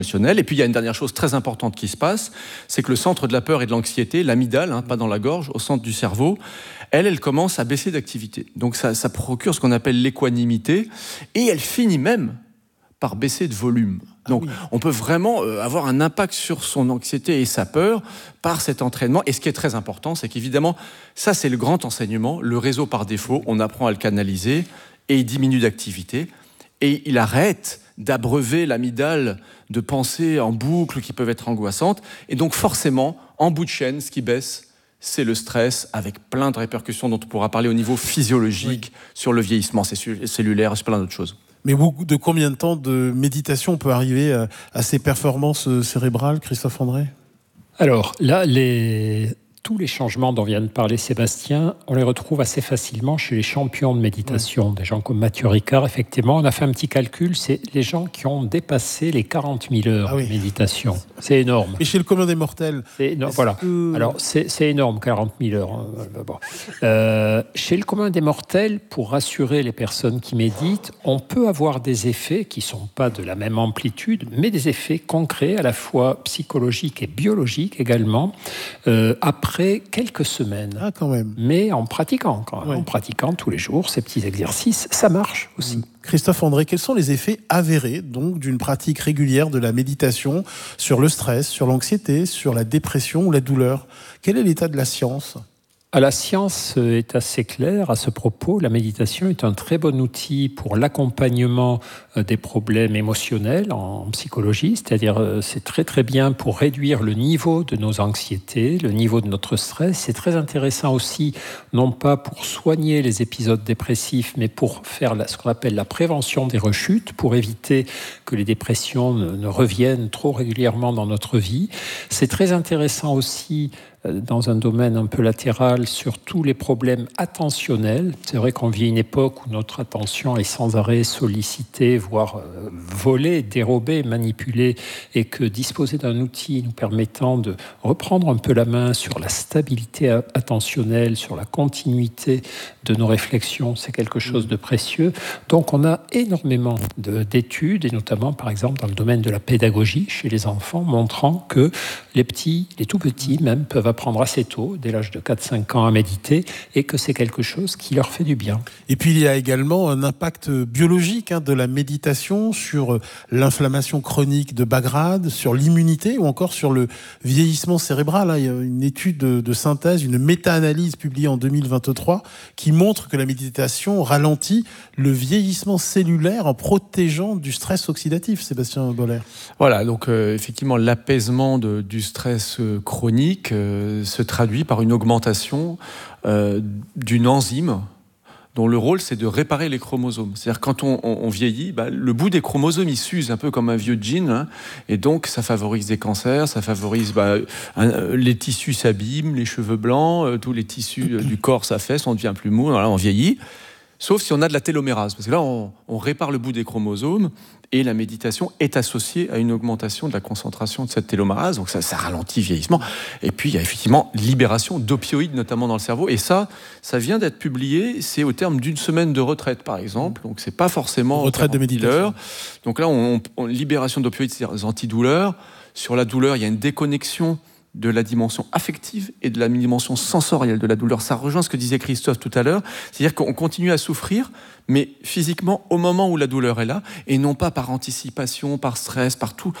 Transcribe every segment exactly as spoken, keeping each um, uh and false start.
émotionnel. Et puis il y a une dernière chose très importante qui se passe, c'est que le centre de la peur et de l'anxiété, l'amygdale, hein, pas dans la gorge, au centre du cerveau, elle, elle commence à baisser d'activité. Donc ça, ça procure ce qu'on appelle l'équanimité, et elle finit même par baisser de volume. Donc, ah oui. on peut vraiment euh, avoir un impact sur son anxiété et sa peur par cet entraînement. Et ce qui est très important, c'est qu'évidemment, ça, c'est le grand enseignement. Le réseau par défaut, on apprend à le canaliser et il diminue d'activité. Et il arrête d'abreuver l'amygdale de pensées en boucle qui peuvent être angoissantes. Et donc, forcément, en bout de chaîne, ce qui baisse, c'est le stress, avec plein de répercussions dont on pourra parler au niveau physiologique, oui. sur le vieillissement cellulaire, sur plein d'autres choses. Mais de combien de temps de méditation on peut arriver à, à ces performances cérébrales, Christophe André ? Alors là, les... tous les changements dont vient de parler Sébastien, on les retrouve assez facilement chez les champions de méditation, oui. des gens comme Mathieu Ricard. Effectivement, on a fait un petit calcul, c'est les gens qui ont dépassé les quarante mille heures ah oui. de méditation. C'est énorme. Et chez le commun des mortels c'est énorme, Voilà. Que... Alors, c'est, c'est énorme, quarante mille heures. Bon. Euh, chez le commun des mortels, pour rassurer les personnes qui méditent, on peut avoir des effets qui ne sont pas de la même amplitude, mais des effets concrets, à la fois psychologiques et biologiques également, euh, après après quelques semaines. Ah, quand même. Mais en pratiquant, quand même, ouais. en pratiquant tous les jours ces petits exercices, ça marche aussi. Mmh. Christophe André, quels sont les effets avérés donc d'une pratique régulière de la méditation sur le stress, sur l'anxiété, sur la dépression ou la douleur ? Quel est l'état de la science ? Ah, la science est assez claire à ce propos. La méditation est un très bon outil pour l'accompagnement des problèmes émotionnels en psychologie, c'est-à-dire c'est très très bien pour réduire le niveau de nos anxiétés, le niveau de notre stress. C'est très intéressant aussi, non pas pour soigner les épisodes dépressifs, mais pour faire ce qu'on appelle la prévention des rechutes, pour éviter que les dépressions ne, ne reviennent trop régulièrement dans notre vie. C'est très intéressant aussi dans un domaine un peu latéral, sur tous les problèmes attentionnels. C'est vrai qu'on vit une époque où notre attention est sans arrêt sollicitée, voire euh, volée, dérobée, manipulée, et que disposer d'un outil nous permettant de reprendre un peu la main sur la stabilité attentionnelle, sur la continuité de nos réflexions, c'est quelque chose de précieux. Donc on a énormément de, d'études, et notamment par exemple dans le domaine de la pédagogie chez les enfants, montrant que les petits, les tout petits même, peuvent apprendre assez tôt, dès l'âge de quatre à cinq ans, à méditer, et que c'est quelque chose qui leur fait du bien. Et puis il y a également un impact biologique hein, de la méditation sur l'inflammation chronique de bas grade, sur l'immunité ou encore sur le vieillissement cérébral. Il y a une étude de, de synthèse, une méta-analyse publiée en deux mille vingt-trois qui montre que la méditation ralentit le vieillissement cellulaire en protégeant du stress oxydatif. Sébastien Boller. Voilà, donc euh, effectivement l'apaisement de, du stress euh, chronique euh, se traduit par une augmentation euh, d'une enzyme dont le rôle, c'est de réparer les chromosomes. C'est-à-dire, quand on, on, on vieillit, bah, le bout des chromosomes, il s'use un peu comme un vieux jean, hein, et donc ça favorise des cancers, ça favorise... Bah, un, les tissus s'abîment, les cheveux blancs, euh, tous les tissus euh, du corps s'affaissent, on devient plus mou, voilà, on vieillit. Sauf si on a de la télomérase, parce que là, on, on répare le bout des chromosomes, et la méditation est associée à une augmentation de la concentration de cette télomérase, donc ça, ça ralentit le vieillissement. Et puis, il y a effectivement libération d'opioïdes, notamment dans le cerveau, et ça, ça vient d'être publié, c'est au terme d'une semaine de retraite, par exemple, donc c'est pas forcément... Retraite de méditation. Donc là, on, on, libération d'opioïdes, c'est-à-dire antidouleurs. Sur la douleur, il y a une déconnexion de la dimension affective et de la dimension sensorielle de la douleur. Ça rejoint ce que disait Christophe tout à l'heure, c'est-à-dire qu'on continue à souffrir, mais physiquement au moment où la douleur est là, et non pas par anticipation, par stress, par tout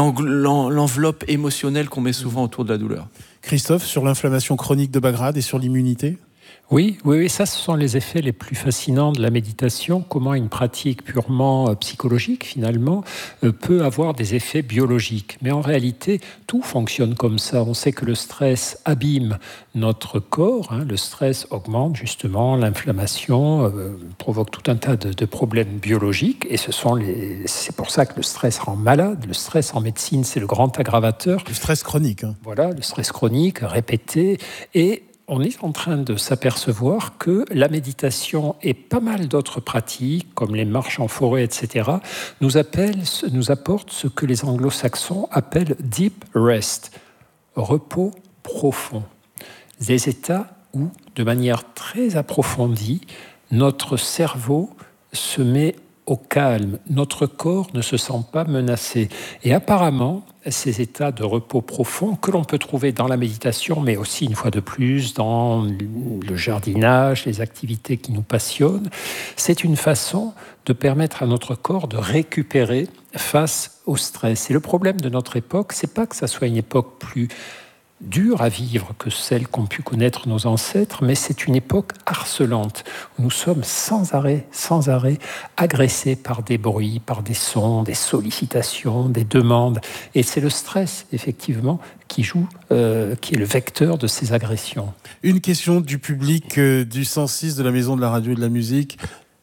l'enveloppe émotionnelle qu'on met souvent autour de la douleur. Christophe, sur l'inflammation chronique de bas grade et sur l'immunité ? Oui, oui, oui, ça, ce sont les effets les plus fascinants de la méditation. Comment une pratique purement psychologique, finalement, peut avoir des effets biologiques. Mais en réalité, tout fonctionne comme ça. On sait que le stress abîme notre corps. Hein. Le stress augmente justement l'inflammation, euh, provoque tout un tas de, de problèmes biologiques. Et ce sont les, c'est pour ça que le stress rend malade. Le stress en médecine, c'est le grand aggravateur. Le stress chronique. Hein. Voilà, le stress chronique, répété. Et on est en train de s'apercevoir que la méditation et pas mal d'autres pratiques, comme les marches en forêt, et cetera, nous, appellent, nous apportent ce que les anglo-saxons appellent « deep rest », repos profond. Des états où, de manière très approfondie, notre cerveau se met au calme, notre corps ne se sent pas menacé. Et apparemment, ces états de repos profond que l'on peut trouver dans la méditation, mais aussi une fois de plus dans le jardinage, les activités qui nous passionnent, c'est une façon de permettre à notre corps de récupérer face au stress. Et le problème de notre époque, c'est pas que ça soit une époque plus dure à vivre que celle qu'ont pu connaître nos ancêtres, mais c'est une époque harcelante, où nous sommes sans arrêt, sans arrêt, agressés par des bruits, par des sons, des sollicitations, des demandes. Et c'est le stress, effectivement, qui joue, euh, qui est le vecteur de ces agressions. Une question du public euh, du cent six de la Maison de la Radio et de la Musique.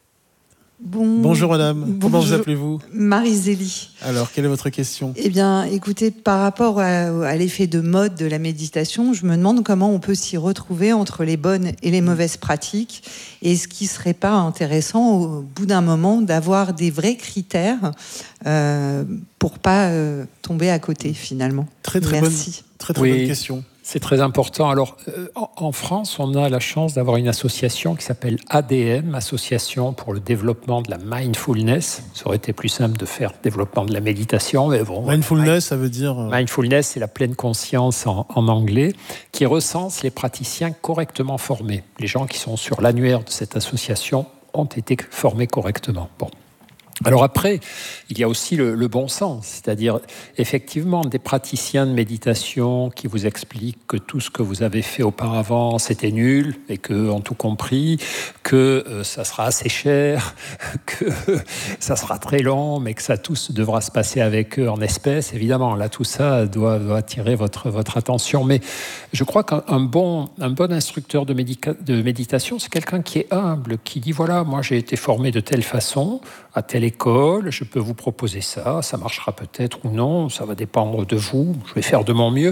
Bon, bonjour madame, bonjour. Comment vous appelez-vous? Marie-Zélie. Alors, quelle est votre question? Eh bien, écoutez, par rapport à, à l'effet de mode de la méditation, je me demande comment on peut s'y retrouver entre les bonnes et les mauvaises pratiques. Et est-ce qu'il ne serait pas intéressant, au bout d'un moment, d'avoir des vrais critères euh, pour ne pas euh, tomber à côté, finalement? Très, très Merci. Bonne, très, très oui. bonne question. C'est très important. Alors, euh, en France, on a la chance d'avoir une association qui s'appelle A D M, Association pour le développement de la mindfulness. Ça aurait été plus simple de faire développement de la méditation, mais bon. Mindfulness, ça veut dire... Mindfulness, c'est la pleine conscience en, en anglais, qui recense les praticiens correctement formés. Les gens qui sont sur l'annuaire de cette association ont été formés correctement. Bon. Alors après, il y a aussi le, le bon sens, c'est-à-dire effectivement des praticiens de méditation qui vous expliquent que tout ce que vous avez fait auparavant c'était nul et que ont tout compris, que euh, ça sera assez cher, que ça sera très long, mais que ça tout devra se passer avec eux en espèces. Évidemment, là tout ça doit, doit attirer votre votre attention. Mais je crois qu'un un bon un bon instructeur de, médica- de méditation, c'est quelqu'un qui est humble, qui dit voilà, moi j'ai été formé de telle façon, à telle école, je peux vous proposer ça, ça marchera peut-être ou non, ça va dépendre de vous, je vais faire de mon mieux.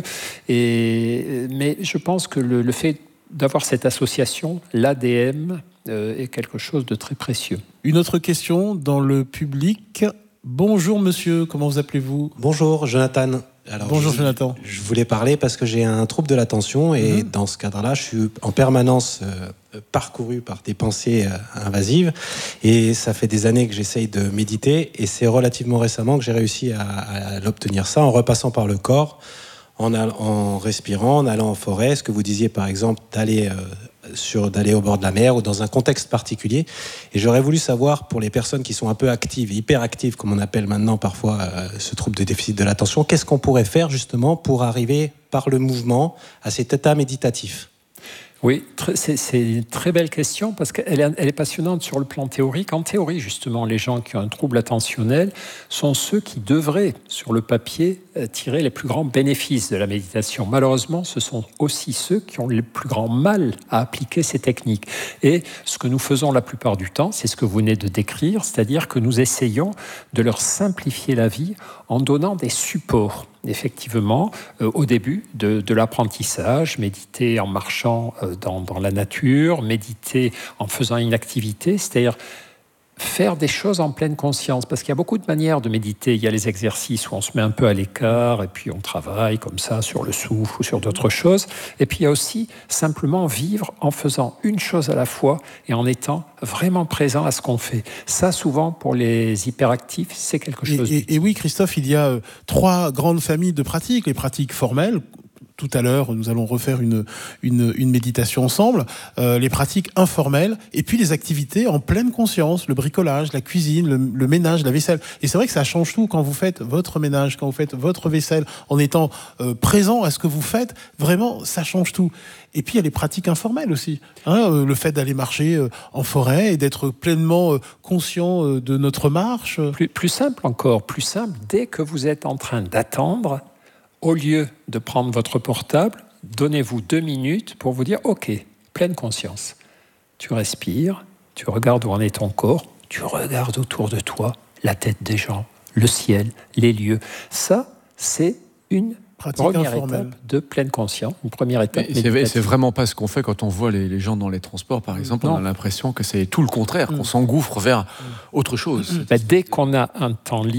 Et, mais je pense que le, le fait d'avoir cette association, l'A D M, euh, est quelque chose de très précieux. Une autre question dans le public. Bonjour monsieur, comment vous appelez-vous? Bonjour Jonathan. Alors, Bonjour je, Jonathan. Je voulais parler parce que j'ai un trouble de l'attention et mmh. dans ce cadre-là, je suis en permanence euh, parcouru par des pensées euh, invasives et ça fait des années que j'essaye de méditer et c'est relativement récemment que j'ai réussi à, à l'obtenir ça en repassant par le corps, en, all- en respirant, en allant en forêt. Ce que vous disiez par exemple d'aller... Euh, sur d'aller au bord de la mer ou dans un contexte particulier. Et j'aurais voulu savoir, pour les personnes qui sont un peu actives, hyperactives, comme on appelle maintenant parfois euh, ce trouble de déficit de l'attention, qu'est-ce qu'on pourrait faire justement pour arriver par le mouvement à cet état méditatif? Oui, c'est, c'est une très belle question parce qu'elle est, elle est passionnante sur le plan théorique. En théorie, justement, les gens qui ont un trouble attentionnel sont ceux qui devraient, sur le papier, tirer les plus grands bénéfices de la méditation. Malheureusement, ce sont aussi ceux qui ont le plus grand mal à appliquer ces techniques. Et ce que nous faisons la plupart du temps, c'est ce que vous venez de décrire, c'est-à-dire que nous essayons de leur simplifier la vie en donnant des supports. Effectivement, euh, au début de, de l'apprentissage, méditer en marchant euh, dans, dans la nature, méditer en faisant une activité, c'est-à-dire faire des choses en pleine conscience, parce qu'il y a beaucoup de manières de méditer. Il y a les exercices où on se met un peu à l'écart et puis on travaille comme ça sur le souffle ou sur d'autres choses. Et puis il y a aussi simplement vivre en faisant une chose à la fois et en étant vraiment présent à ce qu'on fait. Ça, souvent, pour les hyperactifs, c'est quelque chose. Et, et, et oui, Christophe, il y a euh, trois grandes familles de pratiques. Les pratiques formelles. Tout à l'heure, nous allons refaire une, une, une méditation ensemble, euh, les pratiques informelles, et puis les activités en pleine conscience, le bricolage, la cuisine, le, le ménage, la vaisselle. Et c'est vrai que ça change tout quand vous faites votre ménage, quand vous faites votre vaisselle, en étant euh, présent à ce que vous faites, vraiment, ça change tout. Et puis il y a les pratiques informelles aussi, hein, euh, le fait d'aller marcher euh, en forêt et d'être pleinement euh, conscient euh, de notre marche. Plus, plus simple encore, plus simple, dès que vous êtes en train d'attendre, au lieu de prendre votre portable, donnez-vous deux minutes pour vous dire « Ok, pleine conscience. Tu respires, tu regardes où en est ton corps, tu regardes autour de toi, la tête des gens, le ciel, les lieux. » Ça, c'est une pratique première informelle. Étape de pleine conscience, une première étape c'est, c'est vraiment pas ce qu'on fait quand on voit les, les gens dans les transports, par exemple. Non. On a l'impression que c'est tout le contraire, mmh. qu'on s'engouffre vers autre chose. Mmh. Ben, dès qu'on a un temps libre,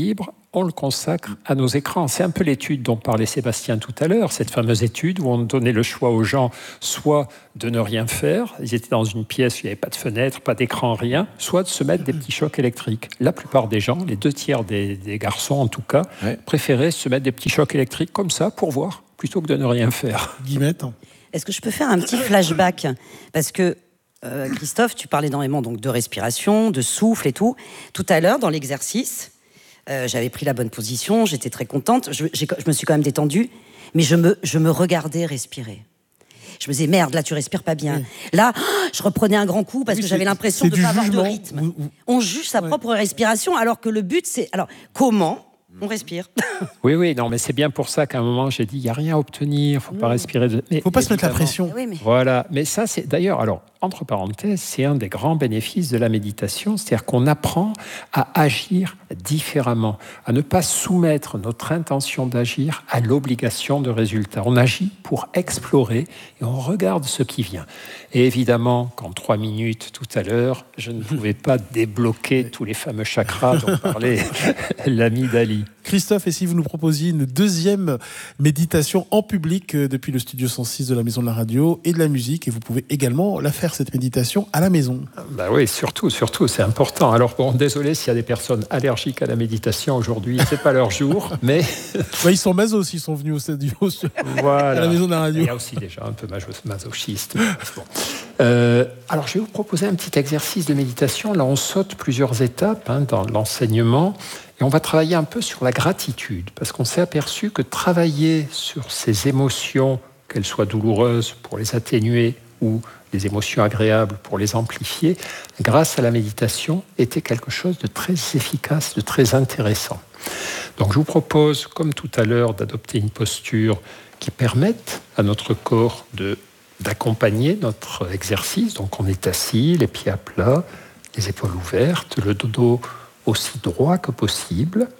on le consacre à nos écrans. C'est un peu l'étude dont parlait Sébastien tout à l'heure, cette fameuse étude où on donnait le choix aux gens, soit de ne rien faire, ils étaient dans une pièce où il n'y avait pas de fenêtre, pas d'écran, rien, soit de se mettre des petits chocs électriques. La plupart des gens, les deux tiers des, des garçons en tout cas, ouais. préféraient se mettre des petits chocs électriques comme ça pour voir, plutôt que de ne rien faire. Guillemette. Est-ce que je peux faire un petit flashback ? Parce que euh, Christophe, tu parlais énormément donc, de respiration, de souffle et tout. Tout à l'heure, dans l'exercice, Euh, j'avais pris la bonne position, j'étais très contente, je, je me suis quand même détendue, mais je me, je me regardais respirer. Je me disais, merde, là tu respires pas bien. Oui. Là, je reprenais un grand coup parce oui, que j'avais l'impression de ne pas avoir de rythme. Ou, ou... On juge sa ouais. propre respiration alors que le but c'est... Alors, comment on respire? Oui, oui, non, mais c'est bien pour ça qu'à un moment j'ai dit, il n'y a rien à obtenir, il ne faut pas respirer. Il ne faut pas se mettre la pression. Oui, mais... Voilà, mais ça c'est... D'ailleurs, alors, entre parenthèses, c'est un des grands bénéfices de la méditation, c'est-à-dire qu'on apprend à agir différemment, à ne pas soumettre notre intention d'agir à l'obligation de résultat. On agit pour explorer et on regarde ce qui vient. Et évidemment, qu'en trois minutes tout à l'heure, je ne pouvais pas débloquer tous les fameux chakras dont parlait l'ami Dali. Christophe, et si vous nous proposiez une deuxième méditation en public depuis le studio cent six de la Maison de la Radio et de la Musique, et vous pouvez également la faire, cette méditation, à la maison. Bah oui, surtout, surtout, c'est important. Alors bon, désolé s'il y a des personnes allergiques à la méditation aujourd'hui, c'est pas leur jour, mais... bah, ils sont masos s'ils sont venus au studio, voilà. à la Maison de la Radio. Il y a aussi déjà un peu masochiste. Bon. Euh, alors, je vais vous proposer un petit exercice de méditation. Là, on saute plusieurs étapes hein, dans l'enseignement. Et on va travailler un peu sur la gratitude, parce qu'on s'est aperçu que travailler sur ces émotions, qu'elles soient douloureuses pour les atténuer ou des émotions agréables pour les amplifier, grâce à la méditation, était quelque chose de très efficace, de très intéressant. Donc je vous propose, comme tout à l'heure, d'adopter une posture qui permette à notre corps de, d'accompagner notre exercice. Donc on est assis, les pieds à plat, les épaules ouvertes, le dodo aussi droit que possible.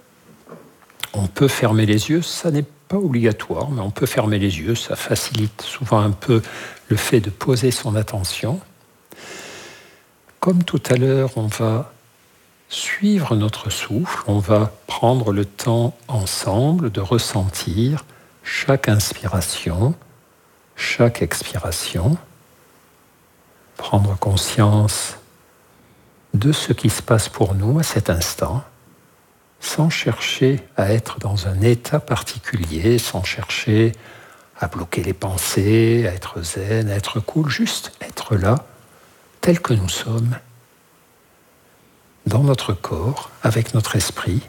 On peut fermer les yeux, ça n'est pas obligatoire, mais on peut fermer les yeux, ça facilite souvent un peu le fait de poser son attention. Comme tout à l'heure, on va suivre notre souffle, on va prendre le temps ensemble de ressentir chaque inspiration, chaque expiration, prendre conscience de ce qui se passe pour nous à cet instant, sans chercher à être dans un état particulier, sans chercher à bloquer les pensées, à être zen, à être cool, juste être là, tel que nous sommes, dans notre corps, avec notre esprit,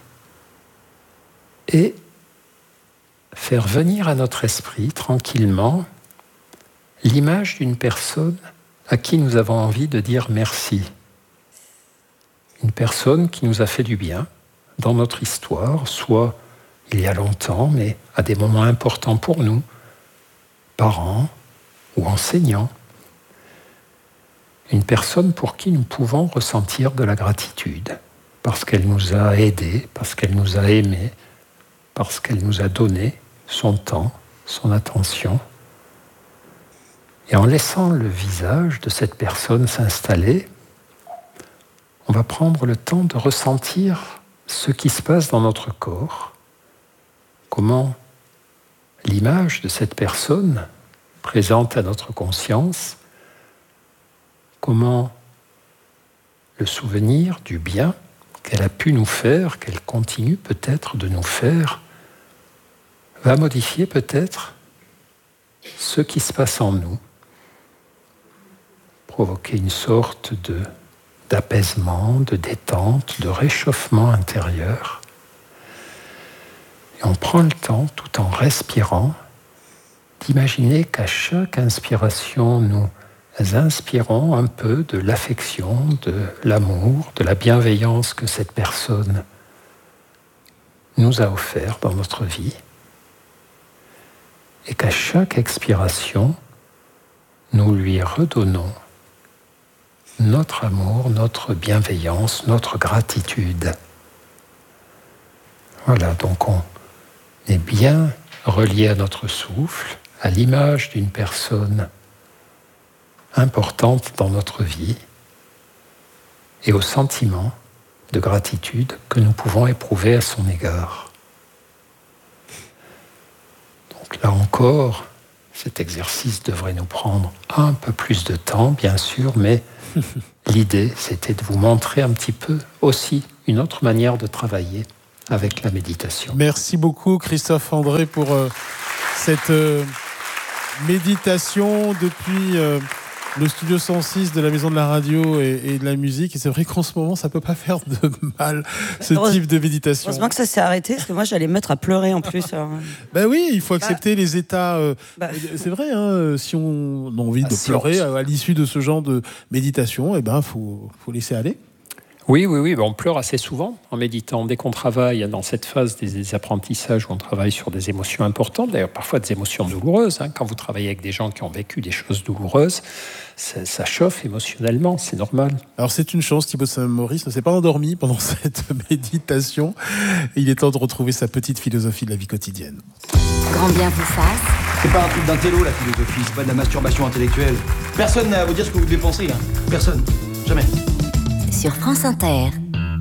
et faire venir à notre esprit, tranquillement, l'image d'une personne à qui nous avons envie de dire merci. Une personne qui nous a fait du bien dans notre histoire, soit il y a longtemps, mais à des moments importants pour nous, parents ou enseignants. Une personne pour qui nous pouvons ressentir de la gratitude, parce qu'elle nous a aidés, parce qu'elle nous a aimés, parce qu'elle nous a donné son temps, son attention. Et en laissant le visage de cette personne s'installer, on va prendre le temps de ressentir ce qui se passe dans notre corps, comment l'image de cette personne présente à notre conscience, comment le souvenir du bien qu'elle a pu nous faire, qu'elle continue peut-être de nous faire, va modifier peut-être ce qui se passe en nous, provoquer une sorte de d'apaisement, de détente, de réchauffement intérieur. Et on prend le temps, tout en respirant, d'imaginer qu'à chaque inspiration, nous inspirons un peu de l'affection, de l'amour, de la bienveillance que cette personne nous a offert dans notre vie. Et qu'à chaque expiration, nous lui redonnons notre amour, notre bienveillance, notre gratitude. Voilà, donc on est bien relié à notre souffle, à l'image d'une personne importante dans notre vie et au sentiment de gratitude que nous pouvons éprouver à son égard. Donc là encore, cet exercice devrait nous prendre un peu plus de temps, bien sûr, mais l'idée, c'était de vous montrer un petit peu aussi une autre manière de travailler avec la méditation. Merci beaucoup, Christophe André, pour euh, cette euh, méditation depuis euh, le studio cent six de la Maison de la Radio et, et de la Musique. Et c'est vrai qu'en ce moment, ça peut pas faire de mal, ce Heureuse, type de méditation. Heureusement que ça s'est arrêté, parce que moi, j'allais me mettre à pleurer en plus. Ben oui, il faut accepter bah, les états. Euh, bah, c'est vrai, hein, si on a envie de pleurer à, à l'issue de ce genre de méditation, eh ben, faut, faut laisser aller. Oui, oui, oui. On pleure assez souvent en méditant. Dès qu'on travaille dans cette phase des, des apprentissages où on travaille sur des émotions importantes, d'ailleurs parfois des émotions douloureuses. Hein. Quand vous travaillez avec des gens qui ont vécu des choses douloureuses, ça, ça chauffe émotionnellement, c'est normal. Alors c'est une chance, Thibaut Saint-Maurice ne s'est pas endormi pendant cette méditation. Il est temps de retrouver sa petite philosophie de la vie quotidienne. Grand bien vous fasse. C'est pas un truc d'intello la philosophie, c'est pas de la masturbation intellectuelle. Personne n'a à vous dire ce que vous devez penser, hein. Personne. Jamais. Sur France Inter.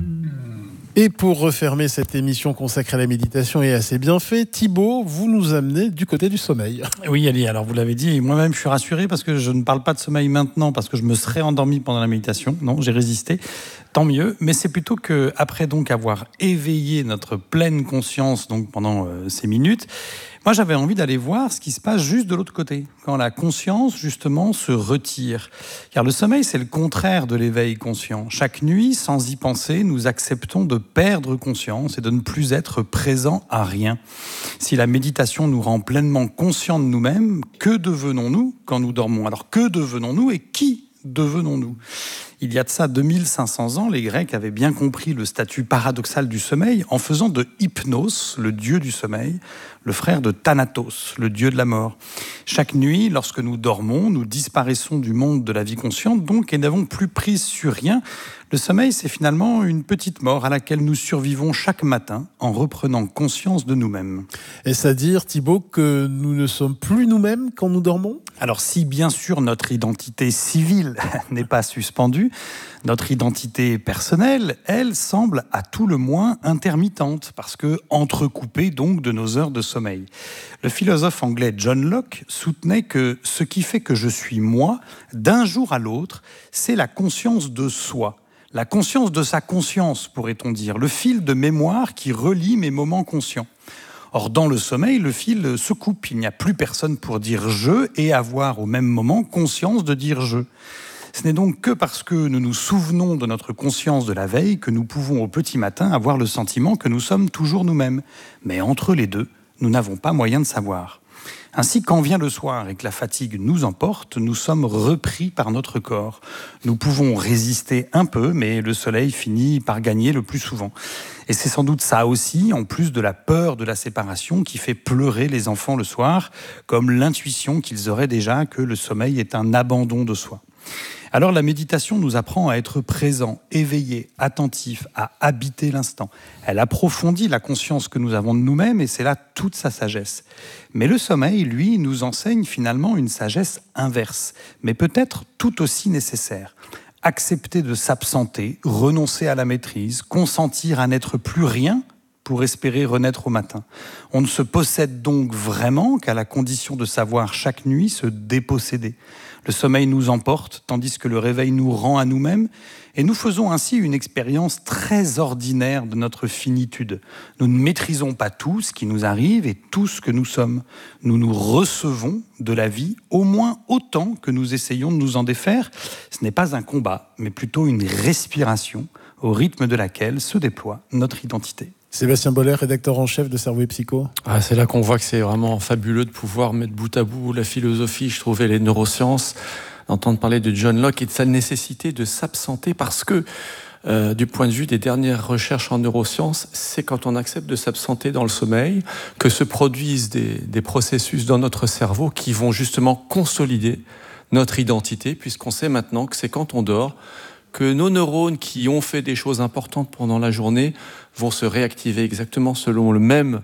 Et pour refermer cette émission consacrée à la méditation et à ses bienfaits, Thibaut, vous nous amenez du côté du sommeil. Oui, Ali, alors vous l'avez dit, et moi-même je suis rassuré parce que je ne parle pas de sommeil maintenant parce que je me serais endormi pendant la méditation. Non, j'ai résisté, tant mieux. Mais c'est plutôt qu'après donc avoir éveillé notre pleine conscience donc pendant euh, ces minutes, moi j'avais envie d'aller voir ce qui se passe juste de l'autre côté, quand la conscience justement se retire. Car le sommeil, c'est le contraire de l'éveil conscient. Chaque nuit, sans y penser, nous acceptons de perdre conscience et de ne plus être présent à rien. Si la méditation nous rend pleinement conscients de nous-mêmes, que devenons-nous quand nous dormons ? Alors que devenons-nous et qui devenons-nous ? Il y a de ça deux mille cinq cents ans, les Grecs avaient bien compris le statut paradoxal du sommeil en faisant de Hypnos, le dieu du sommeil, le frère de Thanatos, le dieu de la mort. Chaque nuit, lorsque nous dormons, nous disparaissons du monde de la vie consciente, donc, et n'avons plus prise sur rien. Le sommeil, c'est finalement une petite mort à laquelle nous survivons chaque matin en reprenant conscience de nous-mêmes. Est-ce à dire, Thibaut, que nous ne sommes plus nous-mêmes quand nous dormons ? Alors si, bien sûr, notre identité civile n'est pas suspendue, notre identité personnelle, elle, semble à tout le moins intermittente, parce que entrecoupée donc de nos heures de sommeil. Le philosophe anglais John Locke soutenait que ce qui fait que je suis moi, d'un jour à l'autre, c'est la conscience de soi. La conscience de sa conscience, pourrait-on dire, le fil de mémoire qui relie mes moments conscients. Or, dans le sommeil, le fil se coupe. Il n'y a plus personne pour dire « je » et avoir au même moment conscience de dire « je ». Ce n'est donc que parce que nous nous souvenons de notre conscience de la veille que nous pouvons au petit matin avoir le sentiment que nous sommes toujours nous-mêmes. Mais entre les deux, nous n'avons pas moyen de savoir. Ainsi, quand vient le soir et que la fatigue nous emporte, nous sommes repris par notre corps. Nous pouvons résister un peu, mais le soleil finit par gagner le plus souvent. Et c'est sans doute ça aussi, en plus de la peur de la séparation, qui fait pleurer les enfants le soir, comme l'intuition qu'ils auraient déjà que le sommeil est un abandon de soi. Alors la méditation nous apprend à être présent, éveillé, attentif, à habiter l'instant. Elle approfondit la conscience que nous avons de nous-mêmes et c'est là toute sa sagesse. Mais le sommeil, lui, nous enseigne finalement une sagesse inverse, mais peut-être tout aussi nécessaire. Accepter de s'absenter, renoncer à la maîtrise, consentir à n'être plus rien pour espérer renaître au matin. On ne se possède donc vraiment qu'à la condition de savoir chaque nuit se déposséder. Le sommeil nous emporte, tandis que le réveil nous rend à nous-mêmes, et nous faisons ainsi une expérience très ordinaire de notre finitude. Nous ne maîtrisons pas tout ce qui nous arrive et tout ce que nous sommes. Nous nous recevons de la vie au moins autant que nous essayons de nous en défaire. Ce n'est pas un combat, mais plutôt une respiration au rythme de laquelle se déploie notre identité. Sébastien Boller, rédacteur en chef de Cerveau et Psycho. Ah, c'est là qu'on voit que c'est vraiment fabuleux de pouvoir mettre bout à bout la philosophie, je trouvais, les neurosciences, d'entendre parler de John Locke et de sa nécessité de s'absenter parce que, euh, du point de vue des dernières recherches en neurosciences, c'est quand on accepte de s'absenter dans le sommeil que se produisent des, des processus dans notre cerveau qui vont justement consolider notre identité, puisqu'on sait maintenant que c'est quand on dort que nos neurones qui ont fait des choses importantes pendant la journée vont se réactiver exactement selon le même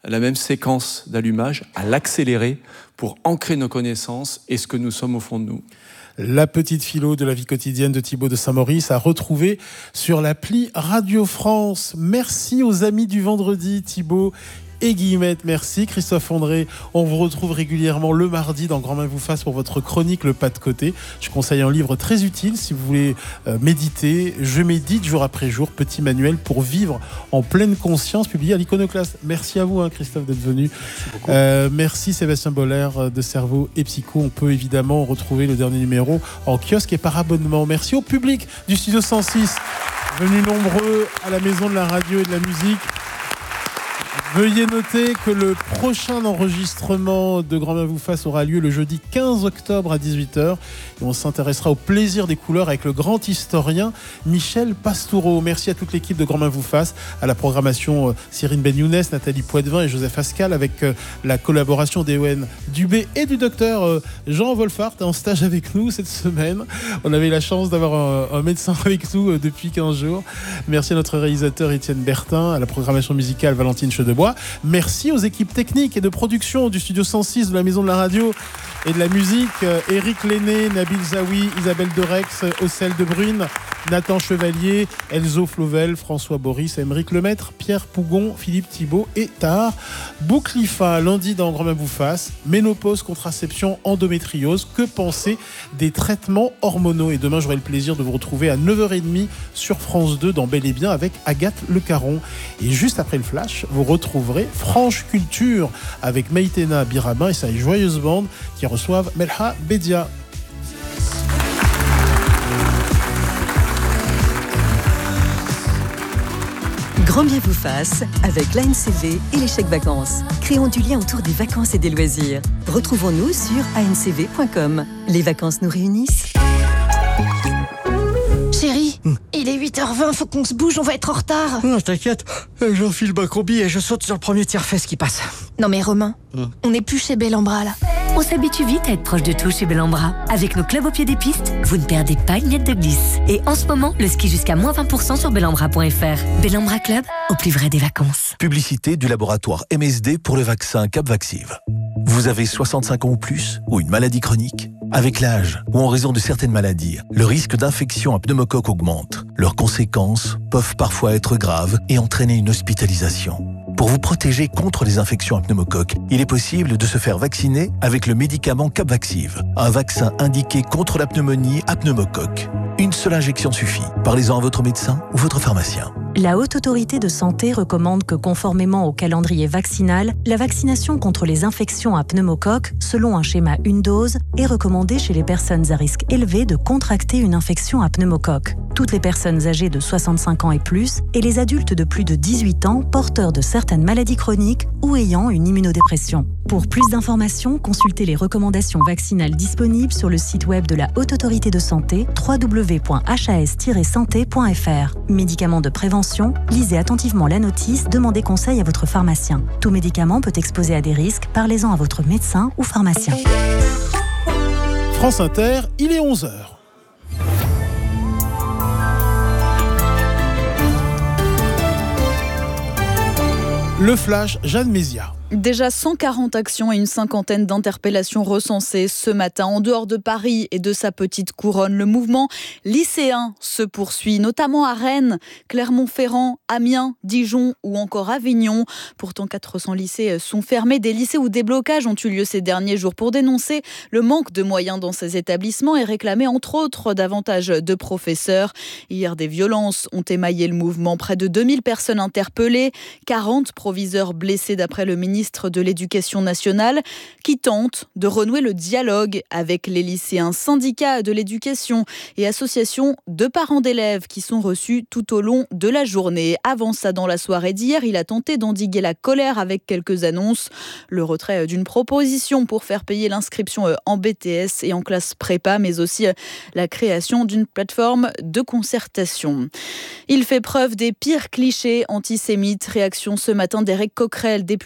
la même séquence d'allumage, à l'accélérer pour ancrer nos connaissances et ce que nous sommes au fond de nous. La petite philo de la vie quotidienne de Thibaut de Saint-Maurice à retrouver sur l'appli Radio France. Merci aux amis du vendredi, Thibaut et Guillemette, merci. Christophe André, on vous retrouve régulièrement le mardi dans Grand Main vous fasse pour votre chronique Le Pas de Côté. Je conseille un livre très utile si vous voulez euh, méditer. Je médite jour après jour, petit manuel pour vivre en pleine conscience, publié à l'Iconoclaste. Merci à vous, hein, Christophe, d'être venu. Merci, euh, merci Sébastien Boller de Cerveau et Psycho. On peut évidemment retrouver le dernier numéro en kiosque et par abonnement. Merci au public du Studio cent six, venus nombreux à la Maison de la Radio et de la Musique. Veuillez noter que le prochain enregistrement de Grand Main vous fasse aura lieu le jeudi quinze octobre à dix-huit heures. Et on s'intéressera au plaisir des couleurs avec le grand historien Michel Pastoureau. Merci à toute l'équipe de Grand Main vous fasse, à la programmation euh, Cyrine Ben-Younes, Nathalie Poitvin et Joseph Ascal, avec euh, la collaboration d'E O N Dubé et du docteur euh, Jean Wolfart en stage avec nous cette semaine. On avait la chance d'avoir un, un médecin avec nous euh, depuis quinze jours. Merci à notre réalisateur Étienne Bertin, à la programmation musicale Valentine Chedebois. Merci aux équipes techniques et de production du Studio cent six de la Maison de la Radio et de la Musique. Éric Lenné, Nabil Zawi, Isabelle Derex, Ocel de Brune, Nathan Chevalier, Elzo Flovel, François Boris, Émeric Lemaître, Pierre Pougon, Philippe Thibault et Tahar Bouklifa. Lundi dans Grand Main vous fasse, ménopause, contraception, endométriose. Que penser des traitements hormonaux? Et demain, j'aurai le plaisir de vous retrouver à neuf heures trente sur France deux dans Bel et Bien avec Agathe Le Caron. Et juste après le flash, vous retrouverez Franche Culture avec Maïtena Birabin et sa joyeuse bande qui reçoivent Melha Bedia. Grand bien vous fasse avec l'A N C V et les chèques vacances. Créons du lien autour des vacances et des loisirs. Retrouvons-nous sur a n c v point com. Les vacances nous réunissent. Chérie, mmh. il est huit heures vingt, faut qu'on se bouge, on va être en retard. Non, t'inquiète, j'enfile ma combi et je saute sur le premier tiers-fesse qui passe. Non mais Romain, mmh. on n'est plus chez Bellambra là. On s'habitue vite à être proche de tout chez Bellambra. Avec nos clubs au pied des pistes, vous ne perdez pas une miette de glisse. Et en ce moment, le ski jusqu'à moins vingt pour cent sur bellambra point f r. Bellambra Club, au plus vrai des vacances. Publicité du laboratoire M S D pour le vaccin Capvaxive. Vous avez soixante-cinq ans ou plus, ou une maladie chronique? Avec l'âge, ou en raison de certaines maladies, le risque d'infection à pneumocoque augmente. Leurs conséquences peuvent parfois être graves et entraîner une hospitalisation. Pour vous protéger contre les infections à pneumocoque, il est possible de se faire vacciner avec le médicament Capvaxive, un vaccin indiqué contre la pneumonie à pneumocoque. Une seule injection suffit. Parlez-en à votre médecin ou votre pharmacien. La Haute Autorité de Santé recommande que, conformément au calendrier vaccinal, la vaccination contre les infections à pneumocoque, selon un schéma une dose, est recommandée chez les personnes à risque élevé de contracter une infection à pneumocoque. Toutes les personnes âgées de soixante-cinq ans et plus et les adultes de plus de dix-huit ans porteurs de certaines maladies chroniques ou ayant une immunodépression. Pour plus d'informations, consultez les recommandations vaccinales disponibles sur le site web de la Haute Autorité de Santé w w w point h a s tiret santé point f r. Médicaments de prévention, lisez attentivement la notice, demandez conseil à votre pharmacien. Tout médicament peut exposer à des risques, parlez-en à votre médecin ou pharmacien. France Inter, il est onze heures. Le flash, Jeanne Mézia. Déjà cent quarante actions et une cinquantaine d'interpellations recensées ce matin en dehors de Paris et de sa petite couronne. Le mouvement lycéen se poursuit, notamment à Rennes, Clermont-Ferrand, Amiens, Dijon ou encore Avignon. Pourtant, quatre cents lycées sont fermés. Des lycées où des blocages ont eu lieu ces derniers jours pour dénoncer le manque de moyens dans ces établissements et réclamer entre autres davantage de professeurs. Hier, des violences ont émaillé le mouvement. Près de deux mille personnes interpellées, quarante proviseurs blessés d'après le ministre de l'Éducation nationale, qui tente de renouer le dialogue avec les lycéens. Syndicats de l'éducation et associations de parents d'élèves qui sont reçus tout au long de la journée. Avant ça, dans la soirée d'hier, il a tenté d'endiguer la colère avec quelques annonces. Le retrait d'une proposition pour faire payer l'inscription en B T S et en classe prépa, mais aussi la création d'une plateforme de concertation. Il fait preuve des pires clichés antisémites. Réaction ce matin d'Éric Coquerel, député La France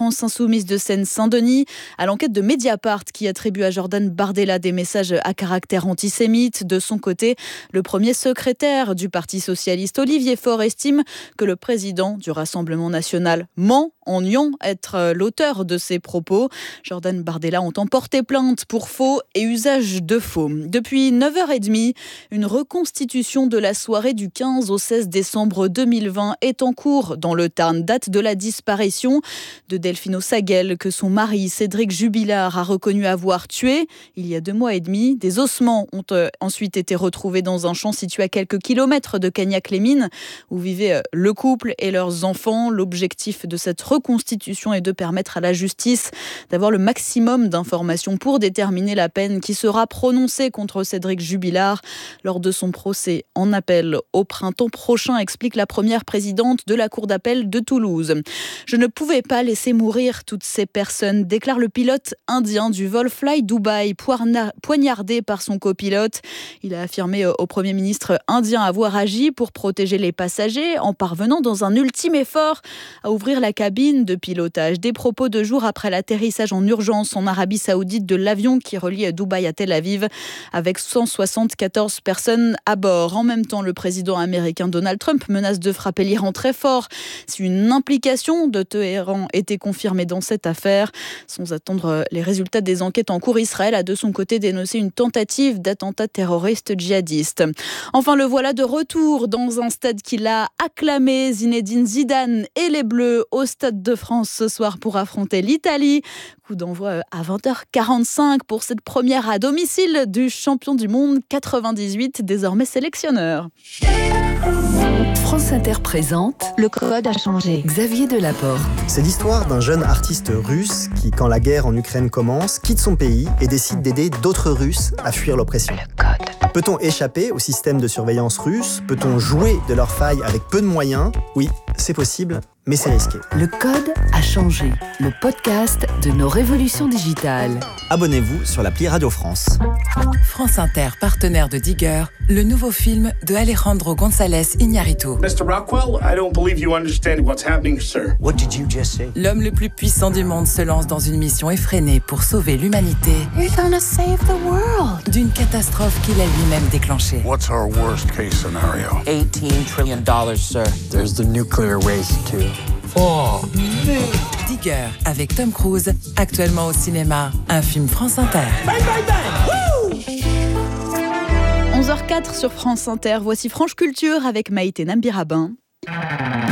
France Insoumise de Seine-Saint-Denis, à l'enquête de Mediapart qui attribue à Jordan Bardella des messages à caractère antisémite. De son côté, le premier secrétaire du Parti socialiste, Olivier Faure, estime que le président du Rassemblement national ment en niant être l'auteur de ces propos. Jordan Bardella entend porter plainte pour faux et usage de faux. Depuis neuf heures trente, une reconstitution de la soirée du quinze au seize décembre deux mille vingt est en cours dans le Tarn, date de la disparition de Delphine Saguel, que son mari Cédric Jubilard a reconnu avoir tué il y a deux mois et demi. Des ossements ont ensuite été retrouvés dans un champ situé à quelques kilomètres de Cagnac-les-Mines, où vivaient le couple et leurs enfants. L'objectif de cette reconstitution est de permettre à la justice d'avoir le maximum d'informations pour déterminer la peine qui sera prononcée contre Cédric Jubilard lors de son procès en appel au printemps prochain, explique la première présidente de la Cour d'appel de Toulouse. Je ne pouvais pas laisser mourir toutes ces personnes, déclare le pilote indien du vol Fly Dubai, poignardé par son copilote. Il a affirmé au Premier ministre indien avoir agi pour protéger les passagers en parvenant dans un ultime effort à ouvrir la cabine de pilotage. Des propos de jours après l'atterrissage en urgence en Arabie Saoudite de l'avion qui relie Dubaï à Tel Aviv avec cent soixante-quatorze personnes à bord. En même temps, le président américain Donald Trump menace de frapper l'Iran très fort si une implication de Téhéran était confirmée dans cette affaire. Sans attendre les résultats des enquêtes en cours, Israël a de son côté dénoncé une tentative d'attentat terroriste djihadiste. Enfin, le voilà de retour dans un stade qu'il a acclamé. Zinedine Zidane et les Bleus au Stade de France ce soir pour affronter l'Italie. Coup d'envoi à vingt heures quarante-cinq pour cette première à domicile du champion du monde quatre-vingt-dix-huit, désormais sélectionneur. France Inter présente Le Code a changé. Xavier Delaporte. C'est l'histoire d'un jeune artiste russe qui, quand la guerre en Ukraine commence, quitte son pays et décide d'aider d'autres Russes à fuir l'oppression. Le code. Peut-on échapper au système de surveillance russe ? Peut-on jouer de leurs failles avec peu de moyens ? Oui, c'est possible, mais c'est risqué. Le Code a changé. Le podcast de nos révolutions digitales. Abonnez-vous sur l'appli Radio France. France Inter, partenaire de Digger, le nouveau film de Alejandro González Iñárritu. mister Rockwell, I don't believe you understand what's happening, sir. What did you just say? L'homme le plus puissant du monde se lance dans une mission effrénée pour sauver l'humanité. You're gonna save the world. D'une catastrophe qu'il a lui-même déclenchée. What's our worst case scenario? eighteen trillion dollars, sir. There's the nuclear waste, too. Oh, Digger, avec Tom Cruise, actuellement au cinéma, un film France Inter. Bang, bang, bang. onze heures zéro quatre sur France Inter, voici France Culture avec Maïté Nambirabin.